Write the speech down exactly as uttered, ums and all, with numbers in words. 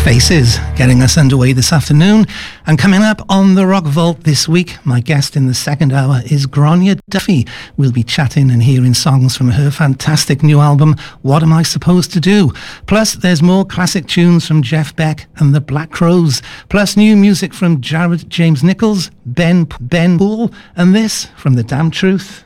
Faces getting us underway this afternoon. And coming up on the Rock Vault this week, my guest in the second hour is Gráinne Duffy. We'll be chatting and hearing songs from her fantastic new album, What Am I Supposed to Do? Plus, there's more classic tunes from Jeff Beck and the Black Crowes. Plus, new music from Jared James Nichols, Ben Ben Poole, and this from The Damn Truth.